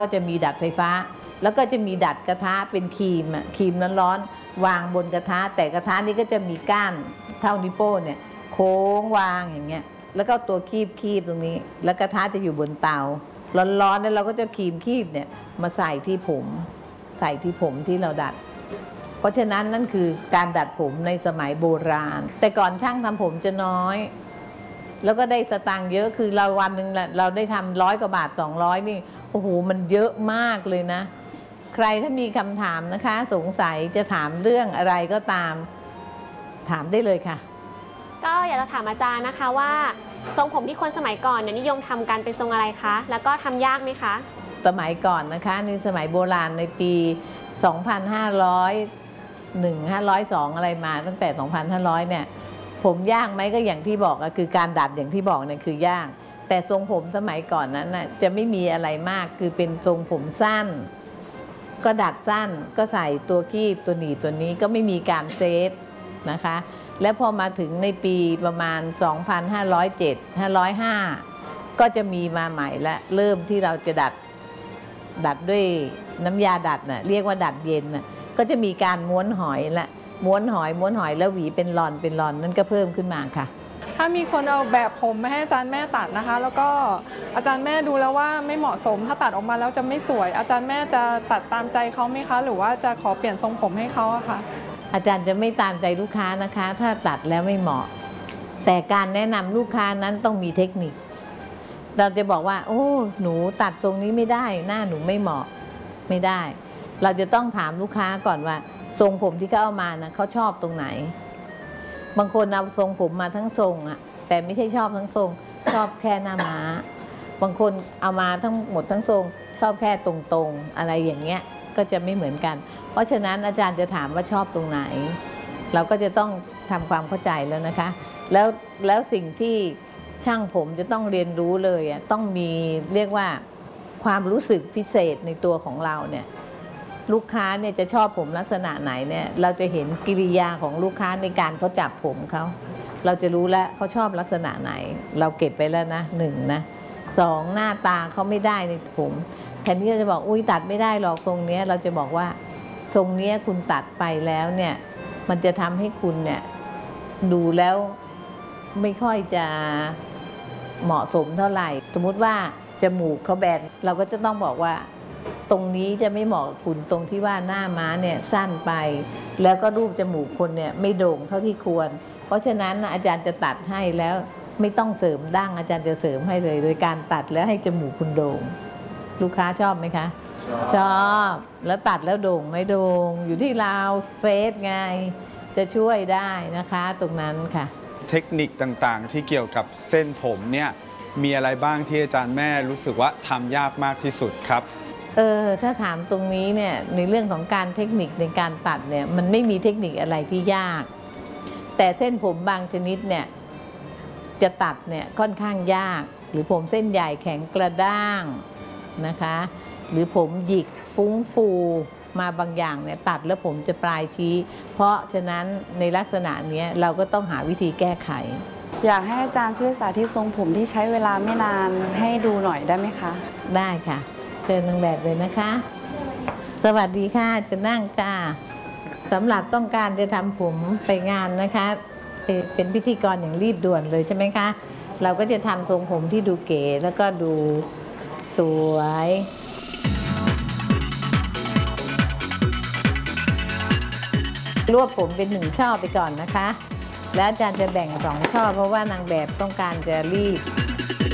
ก็จะมีดัดไฟฟ้าแล้วก็จะมีดัดกระทะเป็นครีมร้อนๆวางบนกระทะแต่กระทะนี้ก็จะมีก้านเท่านิ้วโป้งเนี่ยโค้งวางอย่างเงี้ยแล้วก็ตัวคีบตรงนี้แล้วกระทะจะอยู่บนเตาร้อนๆแล้วเราก็จะคีบเนี่ยมาใส่ที่ผมที่เราดัดเพราะฉะนั้นนั่นคือการดัดผมในสมัยโบราณแต่ก่อนช่างทำผมจะน้อยแล้วก็ได้สตางค์เยอะคือเราวันหนึ่งเราได้ทำ100 กว่าบาท200นี่โอ้โหมันเยอะมากเลยนะใครถ้ามีคำถามนะคะสงสัยจะถามเรื่องอะไรก็ตามถามได้เลยค่ะก็อยากจะถามอาจารย์นะคะว่าทรงผมที่คนสมัยก่อนเนี่ยนิยมทำกันเป็นทรงอะไรคะแล้วก็ทำยากไหมคะสมัยก่อนนะคะในสมัยโบราณในปี2502อะไรมาตั้งแต่2500เนี่ยผมยากไหมก็อย่างที่บอกคือการดัดอย่างที่บอกเนี่ยคือยากแต่ทรงผมสมัยก่อนนั้นน่ะจะไม่มีอะไรมากคือเป็นทรงผมสั้นก็ดัดสั้นก็ใส่ตัวคีบตัวหนีบตัวนี้ก็ไม่มีการเซฟนะคะและพอมาถึงในปีประมาณ2507 505ก็จะมีมาใหม่และเริ่มที่เราจะดัดด้วยน้ำยาดัดน่ะเรียกว่าดัดเย็นน่ะก็จะมีการม้วนหอยละม้วนหอยแล้วหวีเป็นรอนนั่นก็เพิ่มขึ้นมาค่ะถ้ามีคนเอาแบบผมมาให้อาจารย์แม่ตัดนะคะแล้วก็อาจารย์แม่ดูแล้วว่าไม่เหมาะสมถ้าตัดออกมาแล้วจะไม่สวยอาจารย์แม่จะตัดตามใจเขาไหมคะหรือว่าจะขอเปลี่ยนทรงผมให้เขาอะคะอาจารย์จะไม่ตามใจลูกค้านะคะถ้าตัดแล้วไม่เหมาะแต่การแนะนำลูกค้านั้นต้องมีเทคนิคเราจะบอกว่าโอ้หนูตัดทรงนี้ไม่ได้หน้าหนูไม่เหมาะไม่ได้เราจะต้องถามลูกค้าก่อนว่าทรงผมที่เขาเอามานะเขาชอบตรงไหนบางคนเอาทรงผมมาทั้งทรงอะแต่ไม่ใช่ชอบทั้งทรงชอบแค่หน้าม้าบางคนเอามาทั้งหมดทั้งทรงชอบแค่ตรงๆอะไรอย่างเงี้ยก็จะไม่เหมือนกันเพราะฉะนั้นอาจารย์จะถามว่าชอบตรงไหนเราก็จะต้องทำความเข้าใจแล้วนะคะแล้วสิ่งที่ช่างผมจะต้องเรียนรู้เลยต้องมีเรียกว่าความรู้สึกพิเศษในตัวของเราเนี่ยลูกค้าเนี่ยจะชอบผมลักษณะไหนเนี่ยเราจะเห็นกิริยาของลูกค้าในการเขาจับผมเขาเราจะรู้แล้วเขาชอบลักษณะไหนเราเก็บไปแล้วนะ1นะ2หน้าตาเขาไม่ได้ในผมแทนที่เราจะบอกอุ้ยตัดไม่ได้หรอกทรงนี้เราจะบอกว่าทรงนี้คุณตัดไปแล้วเนี่ยมันจะทำให้คุณเนี่ยดูแล้วไม่ค่อยจะเหมาะสมเท่าไหร่สมมุติว่าจมูกเขาแบนเราก็จะต้องบอกว่าตรงนี้จะไม่เหมาะกับคุณตรงที่ว่าหน้าม้าเนี่ยสั้นไปแล้วก็รูปจมูกคนเนี่ยไม่โด่งเท่าที่ควรเพราะฉะนั้นอาจารย์จะตัดให้แล้วไม่ต้องเสริมดั้งอาจารย์จะเสริมให้เลยโดยการตัดแล้วให้จมูกคุณโด่งลูกค้าชอบไหมคะชอบแล้วตัดแล้วโด่งไม่โด่งอยู่ที่เราเฟซไงจะช่วยได้นะคะตรงนั้นค่ะเทคนิคต่างๆที่เกี่ยวกับเส้นผมเนี่ยมีอะไรบ้างที่อาจารย์แม่รู้สึกว่าทำยากมากที่สุดครับถ้าถามตรงนี้เนี่ยในเรื่องของการเทคนิคในการตัดเนี่ยมันไม่มีเทคนิคอะไรที่ยากแต่เส้นผมบางชนิดเนี่ยจะตัดเนี่ยค่อนข้างยากหรือผมเส้นใหญ่แข็งกระด้างนะคะหรือผมหยิกฟุ้งฟูมาบางอย่างเนี่ยตัดแล้วผมจะปลายชี้เพราะฉะนั้นในลักษณะนี้เราก็ต้องหาวิธีแก้ไขอยากให้อาจารย์ช่วยสาธิตทรงผมที่ใช้เวลาไม่นานให้ดูหน่อยได้ไหมคะได้ค่ะเชิญนางแบบเลยนะคะสวัสดีค่ะจะนั่งจ้าสำหรับต้องการจะทำผมไปงานนะคะเป็นพิธีกรอย่างรีบด่วนเลยใช่ไหมคะเราก็จะทำทรงผมที่ดูเก๋แล้วก็ดูสวยรวบผมเป็น1 ช่อไปก่อนนะคะแล้วอาจารย์จะแบ่ง2 ช่อเพราะว่านางแบบต้องการจะรีบ